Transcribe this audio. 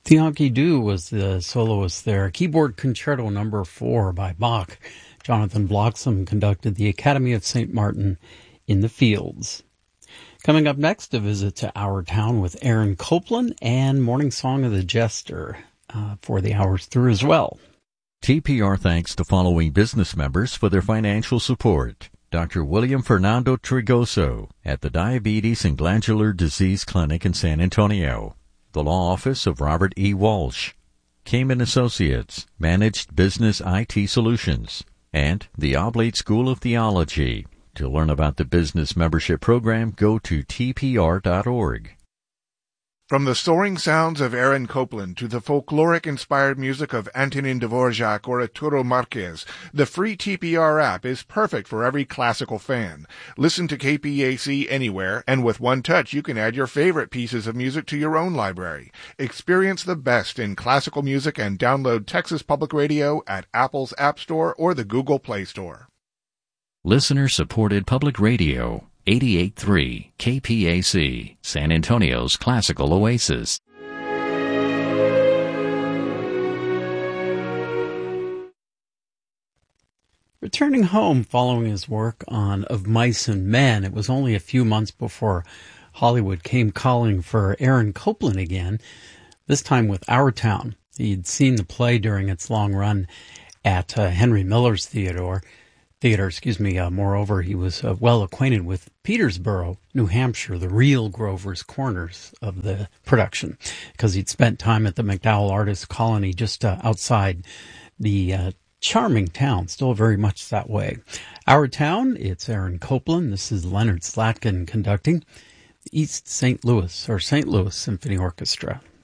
Bianchi Du was the soloist there. Keyboard Concerto No. 4 by Bach. Jonathan Bloxham conducted the Academy of St. Martin in the Fields. Coming up next, a visit to Our Town with Aaron Copland and Morning Song of the Jester for the hours through as well. TPR thanks the following business members for their financial support. Dr. William Fernando Trigoso at the Diabetes and Glandular Disease Clinic in San Antonio. The Law Office of Robert E. Walsh. Kamen Associates, Managed Business IT Solutions. And the Oblate School of Theology. To learn about the business membership program, go to tpr.org. From the soaring sounds of Aaron Copland to the folkloric-inspired music of Antonin Dvorak or Arturo Marquez, the free TPR app is perfect for every classical fan. Listen to KPAC anywhere, and with one touch you can add your favorite pieces of music to your own library. Experience the best in classical music and download Texas Public Radio at Apple's App Store or the Google Play Store. Listener-supported public radio. 88.3 KPAC, San Antonio's classical oasis. Returning home following his work on Of Mice and Men, it was only a few months before Hollywood came calling for Aaron Copland again, this time with Our Town. He'd seen the play during its long run at Henry Miller's theater. Moreover, he was well acquainted with Petersboro, New Hampshire, the real Grover's Corners of the production, because he'd spent time at the MacDowell Artists Colony just outside the charming town, still very much that way. Our Town, it's Aaron Copland. This is Leonard Slatkin conducting the St. Louis Symphony Orchestra.